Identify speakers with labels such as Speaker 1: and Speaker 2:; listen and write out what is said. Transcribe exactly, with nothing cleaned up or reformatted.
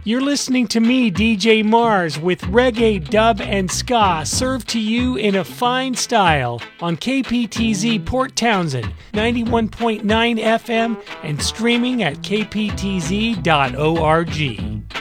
Speaker 1: You're listening to me, D J Mars, with reggae, dub, and ska served to you in a fine style on K P T Z Port Townsend, ninety-one point nine F M, and streaming at k p t z dot org.